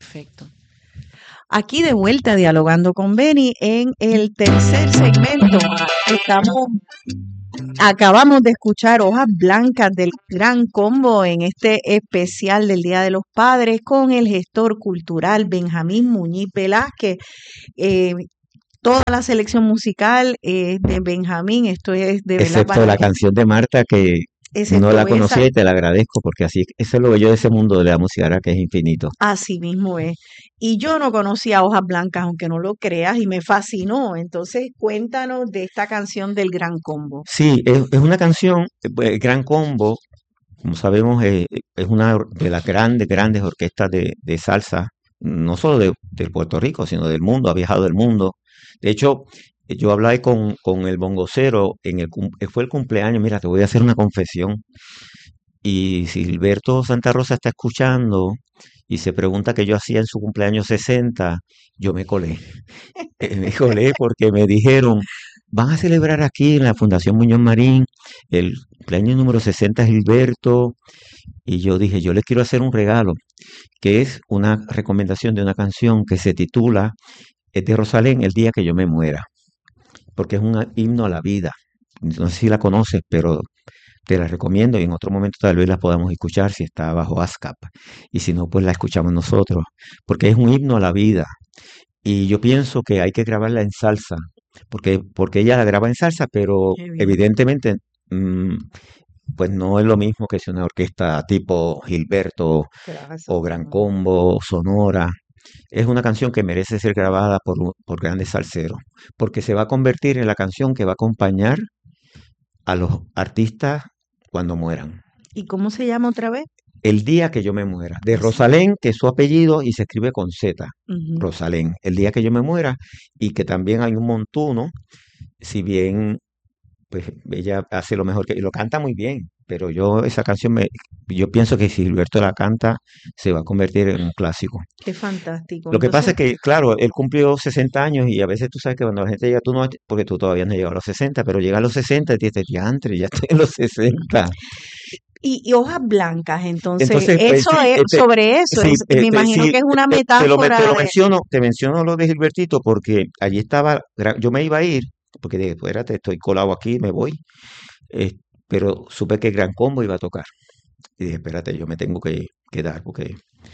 Perfecto. Aquí de vuelta dialogando con Beni en el tercer segmento. Acabamos de escuchar Hojas Blancas del Gran Combo en este especial del Día de los Padres con el gestor cultural Benjamín Muñiz Velázquez. Toda la selección musical es de Benjamín, esto es de verdad Excepto la canción de Marta que no la conocía y te la agradezco porque así, eso es lo bello de ese mundo de la música, ahora que es infinito. Así mismo es. Y yo no conocía Hojas Blancas, aunque no lo creas, y me fascinó. Entonces, cuéntanos de esta canción del Gran Combo. Sí, es una canción, Gran Combo, como sabemos, es una de las grandes orquestas de salsa, no solo de Puerto Rico, sino del mundo, ha viajado del mundo. De hecho, yo hablé con el bongocero, fue el cumpleaños, mira, te voy a hacer una confesión. Y Silberto Santa Rosa está escuchando y se pregunta qué yo hacía en su cumpleaños 60, yo me colé. Me colé porque me dijeron, van a celebrar aquí en la Fundación Muñoz Marín el cumpleaños número 60 de Gilberto. Y yo dije, yo les quiero hacer un regalo, que es una recomendación de una canción que se titula, es de Rosalén, El día que yo me muera, porque es un himno a la vida. No sé si la conoces, pero te la recomiendo y en otro momento tal vez la podamos escuchar si está bajo ASCAP. Y si no, pues la escuchamos nosotros, porque es un himno a la vida. Y yo pienso que hay que grabarla en salsa, porque ella la graba en salsa, pero evidentemente pues no es lo mismo que si una orquesta tipo Gilberto o Gran Combo, Sonora. Es una canción que merece ser grabada por grandes salseros, porque se va a convertir en la canción que va a acompañar a los artistas cuando mueran. ¿Y cómo se llama otra vez? El día que yo me muera, de Rosalén, que es su apellido y se escribe con Z, Rosalén, el día que yo me muera, y que también hay un montuno, si bien pues ella hace lo mejor y lo canta muy bien, pero esa canción yo pienso que si Gilberto la canta se va a convertir en un clásico. Qué fantástico. Lo que pasa es que, claro, él cumplió 60 años y a veces tú sabes que cuando la gente llega, tú no, porque tú todavía no has llegado a los 60, pero llega a los 60 y dices, diantre, ya estoy en los 60. Y Hojas Blancas, entonces eso sí, es sobre eso, sí, me imagino que es una metáfora. Te menciono lo de Gilbertito porque allí estaba, yo me iba a ir, porque dije, espérate, estoy colado aquí, me voy, pero supe que Gran Combo iba a tocar. Y dije, espérate, yo me tengo que quedar, porque...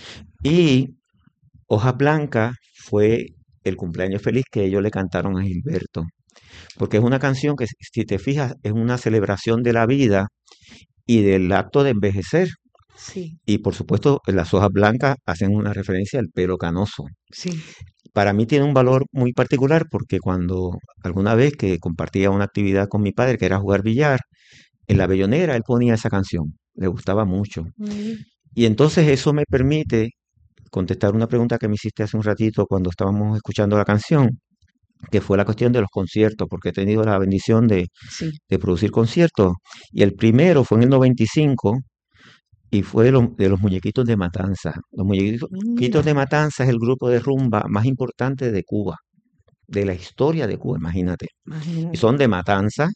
Y Hojas Blancas fue el cumpleaños feliz que ellos le cantaron a Gilberto, porque es una canción que, si te fijas, es una celebración de la vida y del acto de envejecer. Sí. Y por supuesto, las hojas blancas hacen una referencia al pelo canoso. Sí. Para mí tiene un valor muy particular porque cuando alguna vez que compartía una actividad con mi padre, que era jugar billar, en la Bellonera él ponía esa canción, le gustaba mucho. Y entonces eso me permite contestar una pregunta que me hiciste hace un ratito cuando estábamos escuchando la canción, que fue la cuestión de los conciertos, porque he tenido la bendición de producir conciertos. Y el primero fue en el 95 y fue de los Muñequitos de Matanza. Los Muñequitos de Matanza es el grupo de rumba más importante de Cuba, de la historia de Cuba, imagínate. Y son de Matanza.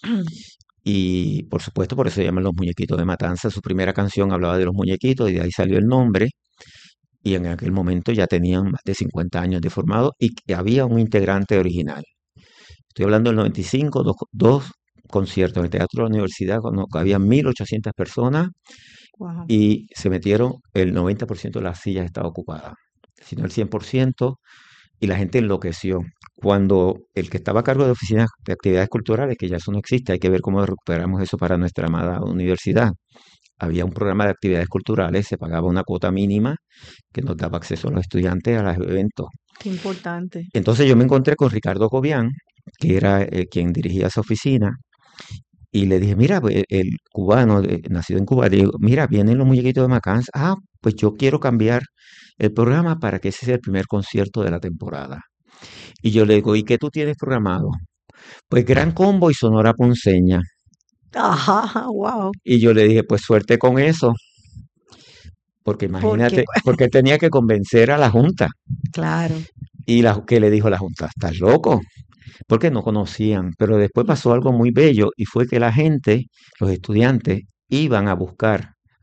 Y por supuesto, por eso se llaman Los Muñequitos de Matanza. Su primera canción hablaba de los muñequitos y de ahí salió el nombre. Y en aquel momento ya tenían más de 50 años de formado y que había un integrante original. Estoy hablando del 95, dos conciertos en el Teatro de la Universidad, cuando había 1.800 personas. Wow. Y se metieron, el 90% de las sillas estaba ocupada, sino el 100%, y la gente enloqueció. Cuando el que estaba a cargo de oficinas de actividades culturales, que ya eso no existe, hay que ver cómo recuperamos eso para nuestra amada universidad, había un programa de actividades culturales, se pagaba una cuota mínima que nos daba acceso a los estudiantes a los eventos. Qué importante. Entonces yo me encontré con Ricardo Cobian, que era quien dirigía esa oficina, y le dije, mira, el cubano, nacido en Cuba, le digo, mira, vienen los Muñequitos de Matanza. Ah, pues yo quiero cambiar el programa para que ese sea el primer concierto de la temporada. Y yo le digo, ¿y qué tú tienes programado? Pues Gran Combo y Sonora Ponceña. Ajá, wow. Y yo le dije, pues suerte con eso. Porque imagínate, porque tenía que convencer a la Junta. Claro. Y ¿qué le dijo la Junta? ¿Estás loco? Porque no conocían, pero después pasó algo muy bello y fue que la gente, los estudiantes, iban a buscar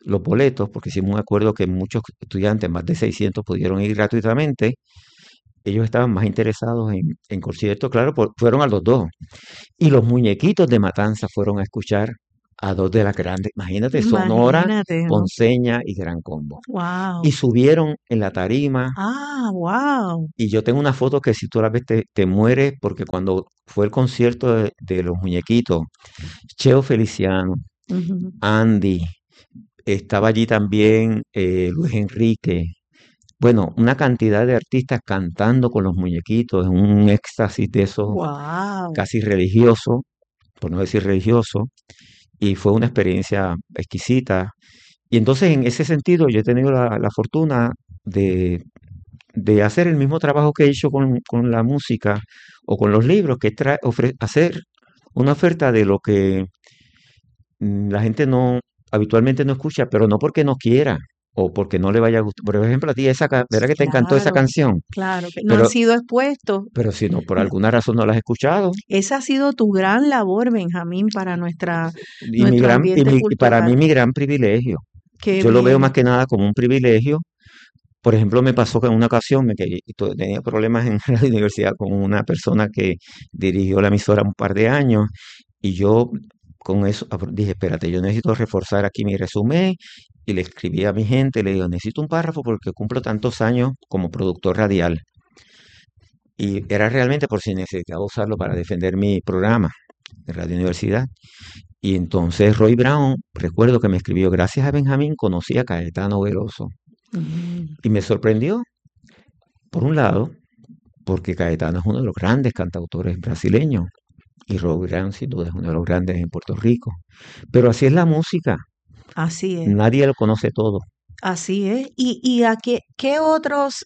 los boletos, porque hicimos un acuerdo que muchos estudiantes, más de 600, pudieron ir gratuitamente. Ellos estaban más interesados en conciertos, claro, fueron a los dos. Y los muñequitos de Matanza fueron a escuchar a dos de las grandes, imagínate, Sonora, Imagínate, ¿no? Ponceña y Gran Combo. Y Wow. subieron en la tarima, Ah, wow. y yo tengo una foto que si tú la ves te mueres, porque cuando fue el concierto de los muñequitos, Cheo Feliciano, Andy, estaba allí también Luis Enrique, bueno, una cantidad de artistas cantando con los muñequitos, en un éxtasis de esos Wow. casi religioso, por no decir religioso, y fue una experiencia exquisita. Y entonces en ese sentido yo he tenido la fortuna de, de hacer el mismo trabajo que he hecho con la música o con los libros, que es hacer una oferta de lo que la gente no habitualmente no escucha, pero no porque no quiera o porque no le vaya a gustar. Por ejemplo, a ti ¿verdad que te encantó esa Claro, canción? claro, que no han Pero, sido expuestos. pero si no, por alguna razón no la has escuchado. Esa ha sido tu gran labor, Benjamín, para Y, nuestro ambiente y para mí cultural. mi gran privilegio. Qué Yo lo veo bien. más que nada como un privilegio. Por ejemplo, me pasó que en una ocasión tenía problemas en la universidad con una persona que dirigió la emisora un par de años y yo con eso dije, espérate, yo necesito reforzar aquí mi resumen y le escribí a mi gente, le digo, necesito un párrafo porque cumplo tantos años como productor radial y era realmente por si necesitaba usarlo para defender mi programa de Radio Universidad. Y entonces Roy Brown, recuerdo que me escribió, gracias a Benjamín conocí a Caetano Veloso Mm, y me sorprendió, por un lado, porque Caetano es uno de los grandes cantautores brasileños y Roy Brown sin duda es uno de los grandes en Puerto Rico. Pero así es la música, así es, nadie lo conoce todo. así es. ¿Y a qué otros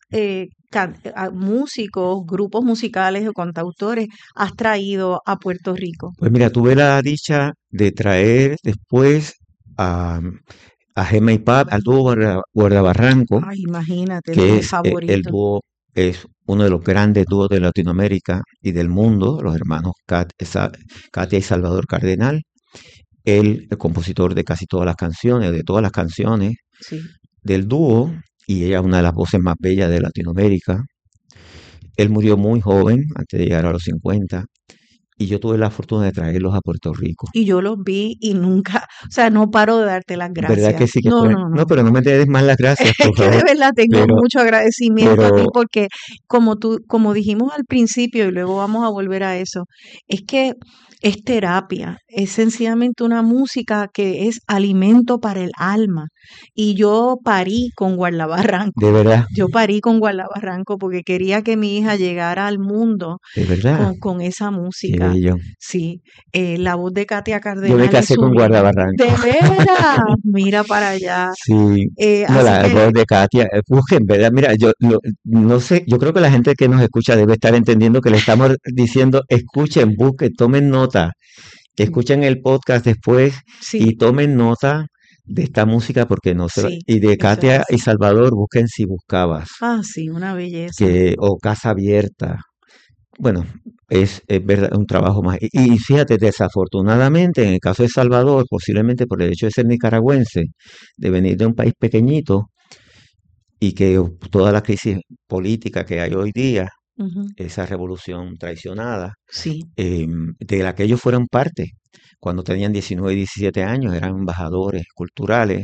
músicos, grupos musicales o cantautores has traído a Puerto Rico? Pues mira, tuve la dicha de traer después a, a Gemma y Pab, al dúo Guardabarranco, Ay, imagínate, de que mis es el favoritos. dúo, es uno de los grandes dúos de Latinoamérica y del mundo, los hermanos Katia y Salvador Cardenal. Él, el compositor de casi todas las canciones, de todas las canciones Sí. del dúo, y ella una de las voces más bellas de Latinoamérica. Él murió muy joven, antes de llegar a los 50, y yo tuve la fortuna de traerlos a Puerto Rico. Y yo los vi y nunca, o sea, no paro de darte las ¿Verdad gracias. que sí que No, fue? no, No, no. pero no me des más las gracias, Es por que de favor. verdad tengo Pero, mucho agradecimiento a ti pero porque como dijimos al principio y luego vamos a volver a eso, es que es terapia, es sencillamente una música que es alimento para el alma. Y yo parí con de Guardabarranco. verdad, Yo parí con Guardabarranco porque quería que mi hija llegara al mundo de verdad, con esa qué música. bello. Sí, la voz de Katia Yo me Cardenal es casé con sublime. Guardabarranco. De veras, mira para allá. Sí, no, Así la que voz de Katia, busquen, ¿verdad? Mira, yo no sé, yo creo que la gente que nos escucha debe estar entendiendo que le estamos diciendo, escuchen, busquen, tomen nota, que escuchen el podcast después y sí, tomen nota de esta música porque no se va, sí, y de eso es Katia y así. Salvador, busquen si buscabas, Ah, sí, una belleza. o Casa Abierta. Bueno, es verdad, un trabajo más. Y fíjate, desafortunadamente, en el caso de Salvador, posiblemente por el hecho de ser nicaragüense, de venir de un país pequeñito y que toda la crisis política que hay hoy día, Ujú, esa revolución traicionada, sí, de la que ellos fueron parte, cuando tenían 19 y 17 años, eran embajadores culturales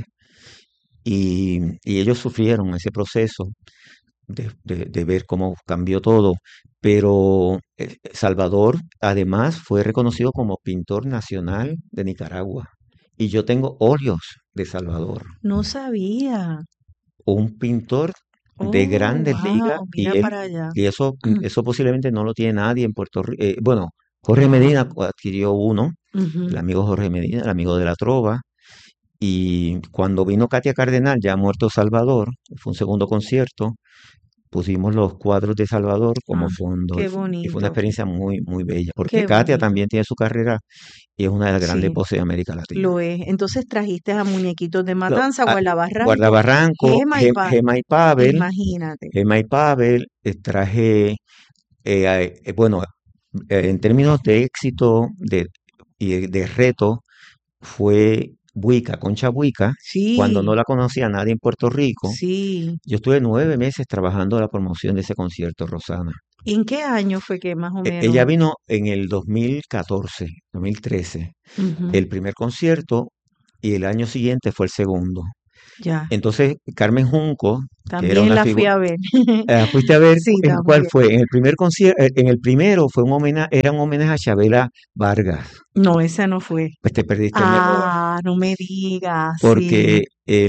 y ellos sufrieron ese proceso de ver cómo cambió todo. Pero Salvador además fue reconocido como pintor nacional de Nicaragua. Y yo tengo óleos de Salvador, no sabía. un pintor de Oh, grandes ligas, wow, mira para allá. y eso posiblemente no lo tiene nadie en Puerto Rico. Bueno, Jorge Wow. Medina adquirió uno, el Ujú. amigo Jorge Medina, el amigo de la trova. Y cuando vino Katia Cardenal, ya muerto Salvador, fue un segundo concierto, pusimos los cuadros de Salvador como Ah, fondo qué y fue una bonito, experiencia muy, muy bella, porque qué Katia bonito. también tiene su carrera y es una de las grandes Sí, voces de América Latina. lo es. Entonces trajiste a Muñequitos de Lo- Matanza, a- Guardabarranco, Guardabarranco, Gema y Pa. Imagínate. Gema y Pavel, traje, bueno, en términos de éxito y de reto, fue Buica, Concha Buica, cuando no Sí, la conocía nadie en Puerto Rico. sí. Yo estuve 9 meses trabajando la promoción de ese concierto, Rosana. ¿Y en qué año fue que más o Ella menos? vino en el 2014, 2013, Ujú, el primer concierto y el año siguiente fue el segundo. ya, Entonces, Carmen Junco, que era también una la fui figura, a ver. fuiste a ver Sí, en cuál también. fue. En el primer concierto, en el primero fue un homenaje, era un homenaje a Chabela Vargas. No, esa no fue. Pues te perdiste el mejor, Ah, no me digas, porque sí.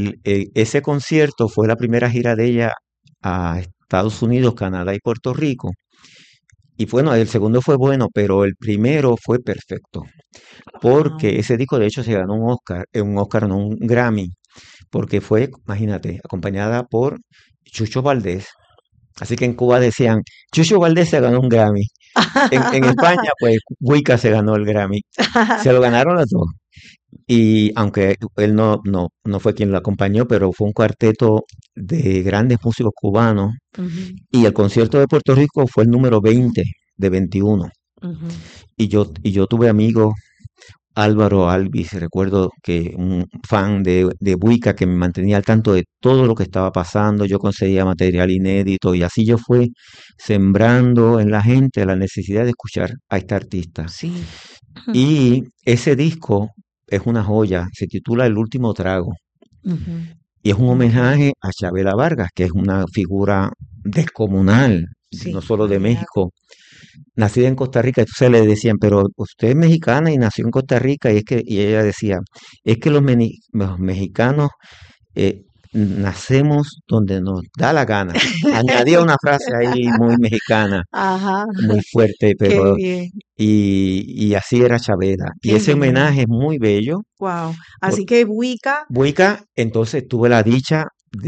ese concierto fue la primera gira de ella a Estados Unidos, Canadá y Puerto Rico. Y bueno, el segundo fue bueno, pero el primero fue perfecto, Ah, porque ese disco de hecho se ganó un Oscar, no un Grammy, porque fue, imagínate, acompañada por Chucho Valdés. Así que en Cuba decían, Chucho Valdés se ganó un Grammy. En España, pues, Wicca se ganó el Grammy. Se lo ganaron los dos. Y aunque él no fue quien lo acompañó, pero fue un cuarteto de grandes músicos cubanos. Ujú, Y el concierto de Puerto Rico fue el número 20 de 21. ujú. Y yo tuve amigos, Álvaro Alvis, recuerdo que un fan de Buica que me mantenía al tanto de todo lo que estaba pasando, yo conseguía material inédito y así yo fui sembrando en la gente la necesidad de escuchar a esta artista. Sí. Y ese disco es una joya, se titula El último trago Ujú, y es un ok. homenaje a Chabela Vargas, que es una figura descomunal, no Sí, solo de imagínate. México, nacida en Costa Rica. Entonces le decían, pero usted es mexicana y nació en Costa Rica, y ella decía, es que los mexicanos eh, nacemos donde nos da la gana. Añadía una frase ahí muy mexicana, Ajá, muy fuerte, qué pero bien, y así era Chabela. Y qué ese bien. homenaje es muy bello. Wow. Por Así que Wicca, Buica, entonces tuve la dicha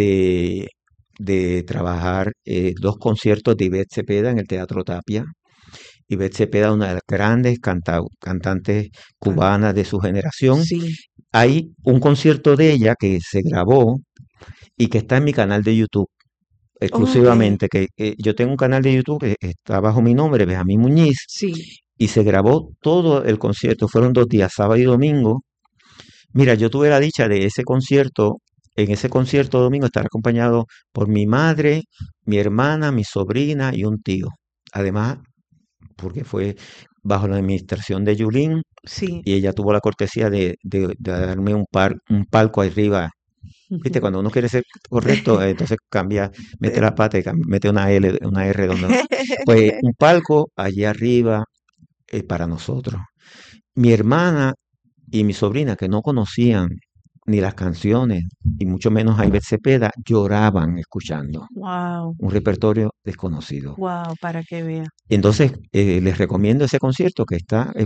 de trabajar dos conciertos de Ivette Cepeda en el Teatro Tapia. Ivette Cepeda, una de las grandes cantantes can- cubanas de su generación. sí. Hay un concierto de ella que se grabó y que está en mi canal de YouTube Ok, exclusivamente, que yo tengo un canal de YouTube que está bajo mi nombre, Benjamín Muñiz, sí. y se grabó todo el concierto. Fueron 2 días, sábado y domingo. Mira, yo tuve la dicha de ese concierto, en ese concierto domingo estar acompañado por mi madre, mi hermana, mi sobrina y un tío. Además, porque fue bajo la administración de Yulín Sí. y ella tuvo la cortesía de darme un palco arriba. Viste, cuando uno quiere ser correcto, entonces cambia, mete la pata y mete una L, una R donde no. Pues un palco allí arriba para nosotros. Mi hermana y mi sobrina, que no conocían ni las canciones, y mucho menos a Ivette Cepeda, lloraban escuchando Wow, un repertorio desconocido. wow, para que vea. Entonces, les recomiendo ese concierto que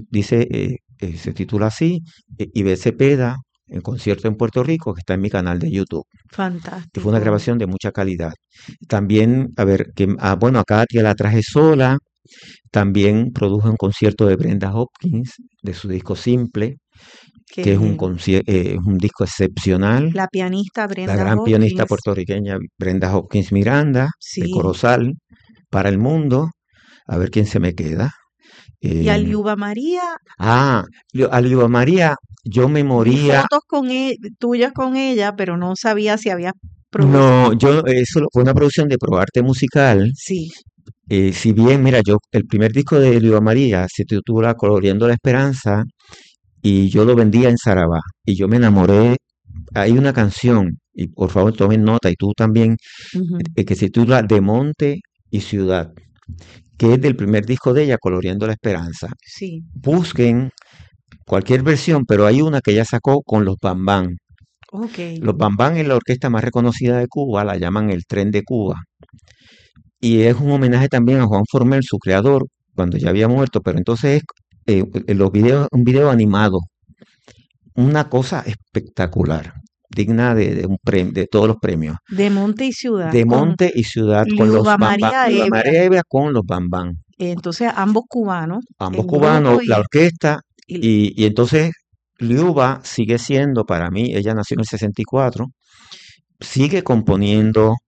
se titula así, Ivette Cepeda, el concierto en Puerto Rico, que está en mi canal de YouTube. Y fue una Fantástico. grabación de mucha calidad. También, a ver, bueno, a Katia la traje sola, también produjo un concierto de Brenda Hopkins, de su disco Simple, Qué que es bien. es un disco excepcional. La pianista La Brenda gran pianista Hopkins, puertorriqueña Brenda Hopkins Miranda, de sí. Corozal, para el mundo. A ver quién se me queda. Y a Eh, Liuba María, ah, a Liva María, yo me vi moría. fotos tuyas con ella, pero no sabía si había producido. No, eso fue una producción de ProArte Musical. Sí. Si bien, mira, el primer disco de Liva María se titula Coloreando la Esperanza y yo lo vendía en Sarabá y yo me enamoré. Hay una canción, y por favor tomen nota, y tú también, Ujú, que se titula De Monte y Ciudad, que es del primer disco de ella, Coloreando la Esperanza. sí. Busquen cualquier versión, pero hay una que ella sacó con los Bambán. Ok. Los Bambán es la orquesta más reconocida de Cuba, la llaman el Tren de Cuba. Y es un homenaje también a Juan Formel, su creador, cuando ya había muerto, pero entonces un video animado, una cosa espectacular, digna de un premio, de todos los premios. De Monte y Ciudad De con monte y ciudad con los Liuba Bambán, María Viva Evia. María Evia con los Bambán, Entonces, ambos cubanos, ambos el grupo cubanos, la orquesta, y y entonces Liuba sigue siendo para mí, ella nació en el 64, sigue componiendo,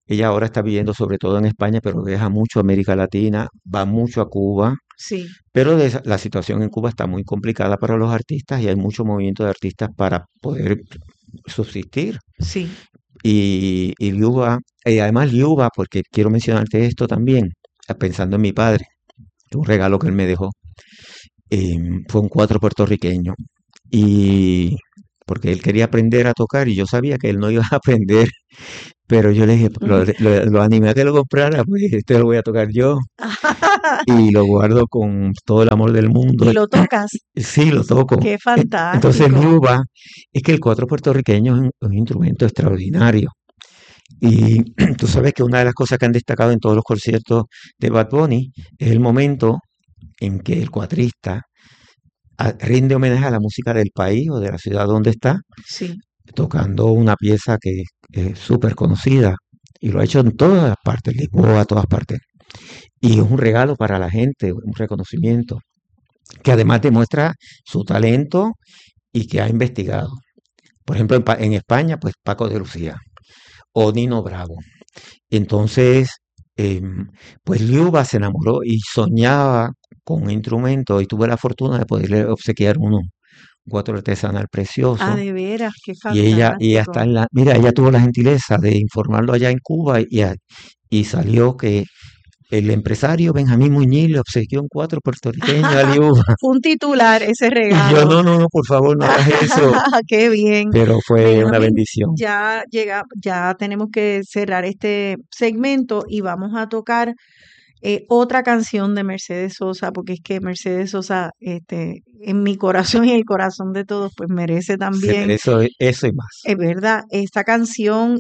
Ella ahora está viviendo sobre todo en España, pero viaja mucho a América Latina, va mucho a Cuba, Sí, pero la situación en Cuba está muy complicada para los artistas y hay mucho movimiento de artistas para poder subsistir. sí. Y Liuba, y además Liuba, porque quiero mencionarte esto también, pensando en mi padre, un regalo que él me dejó, eh, fue un cuatro puertorriqueño. Y porque él quería aprender a tocar y yo sabía que él no iba a aprender, pero yo le dije, lo animé a que lo comprara, pues este lo voy a tocar yo y lo guardo con todo el amor del mundo. Y lo tocas. Sí, lo toco. Qué Entonces, fantástico. Luba, es que el cuatro puertorriqueño es un instrumento extraordinario. Y tú sabes que una de las cosas que han destacado en todos los conciertos de Bad Bunny es el momento en que el cuatrista rinde homenaje a la música del país o de la ciudad donde está, Sí. tocando una pieza que es súper conocida y lo ha hecho en todas las partes, Lisboa, a todas partes. Y es un regalo para la gente, un reconocimiento, que además demuestra su talento y que ha investigado. Por ejemplo, en España, pues Paco de Lucía o Nino Bravo. Entonces, pues Liuba se enamoró y soñaba con un instrumento y tuve la fortuna de poderle obsequiar uno, un cuatro artesanal Ah, precioso. de veras, qué Y ella está fantástico. en mira, ella tuvo la gentileza de informarlo allá en Cuba y salió que el empresario Benjamín Muñiz le obsequió un cuatro puertorriqueño a Liuba. Fue un titular ese Y yo, regalo. no, no, no, por favor, no hagas eso. Qué bien. Pero fue una Benjamín, bendición. ya tenemos que cerrar este segmento y vamos a tocar otra canción de Mercedes Sosa, porque es que Mercedes Sosa, en mi corazón y en el corazón de todos, pues merece Se también, merece eso y más. es verdad, esta canción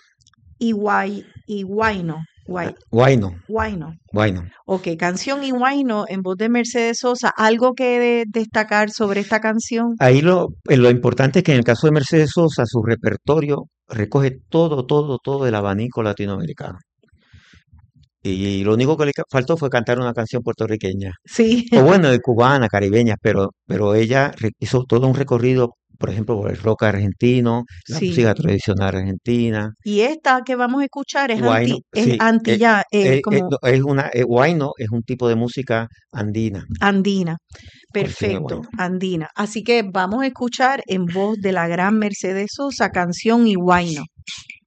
y Guayno, Guayno, Guayno. guayno. Ok, canción y Guayno en voz de Mercedes Sosa. ¿Algo que destacar sobre esta canción? Ahí lo importante es que en el caso de Mercedes Sosa, su repertorio recoge todo, todo, todo el abanico latinoamericano. Y lo único que le faltó fue cantar una canción puertorriqueña. Sí, O bueno, de cubana, caribeña, pero ella hizo todo un recorrido, por ejemplo, por el rock argentino, la sí. música tradicional argentina. Y esta que vamos a escuchar Guayno, es sí, antilla, no, guayno es un tipo de música andina, andina. canción de Perfecto, guayno. andina. Así que vamos a escuchar en voz de la gran Mercedes Sosa, canción y Guayno.